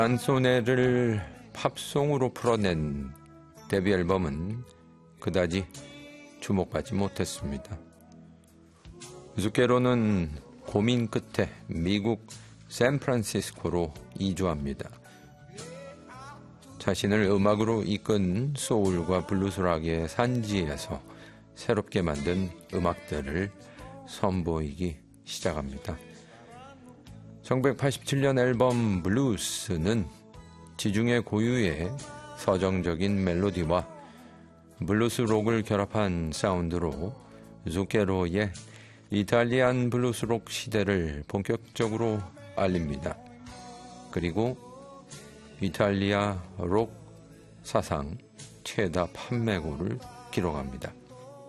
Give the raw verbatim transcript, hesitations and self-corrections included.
깐소네를 팝송으로 풀어낸 데뷔 앨범은 그다지 주목받지 못했습니다. zucchero는 고민 끝에 미국 샌프란시스코로 이주합니다. 자신을 음악으로 이끈 소울과 블루스락의 산지에서 새롭게 만든 음악들을 선보이기 시작합니다. 천구백팔십칠 년 앨범 블루스는 지중해 고유의 서정적인 멜로디와 블루스 록을 결합한 사운드로 zucchero의 이탈리안 블루스록 시대를 본격적으로 알립니다. 그리고 이탈리아 록 사상 최다 판매고를 기록합니다.